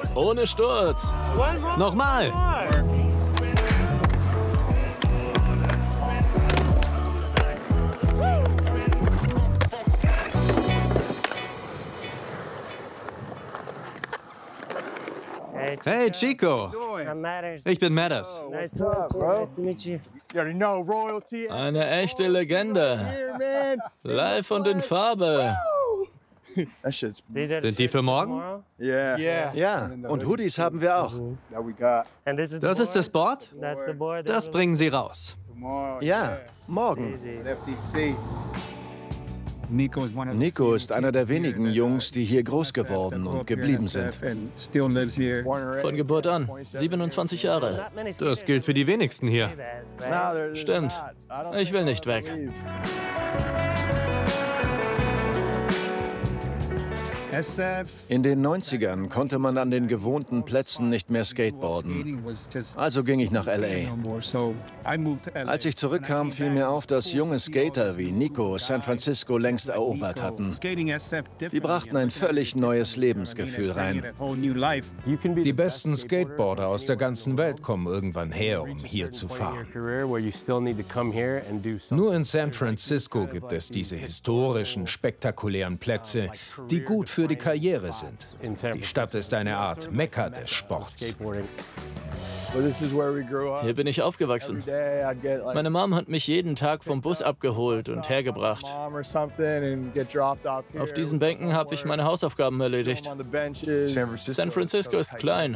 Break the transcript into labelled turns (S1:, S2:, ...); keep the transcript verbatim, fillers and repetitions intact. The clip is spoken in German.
S1: Ohne Sturz.
S2: Nochmal. Hey, Chico. Ich bin Madders.
S1: Eine echte Legende. Live und in Farbe.
S2: Sind die für morgen?
S3: Ja, und Hoodies haben wir auch.
S2: Das ist das Board? Das bringen sie raus.
S3: Ja, morgen. Nico ist einer der wenigen Jungs, die hier groß geworden und geblieben sind.
S1: Von Geburt an. siebenundzwanzig Jahre.
S2: Das gilt für die wenigsten hier.
S1: Stimmt. Ich will nicht weg.
S3: In den neunzigern konnte man an den gewohnten Plätzen nicht mehr skateboarden. Also ging ich nach L A. Als ich zurückkam, fiel mir auf, dass junge Skater wie Nico San Francisco längst erobert hatten. Die brachten ein völlig neues Lebensgefühl rein.
S4: Die besten Skateboarder aus der ganzen Welt kommen irgendwann her, um hier zu fahren. Nur in San Francisco gibt es diese historischen, spektakulären Plätze, die gut für die Karriere sind. Die Stadt ist eine Art Mekka des Sports.
S1: Hier bin ich aufgewachsen. Meine Mom hat mich jeden Tag vom Bus abgeholt und hergebracht. Auf diesen Bänken habe ich meine Hausaufgaben erledigt. San Francisco ist klein.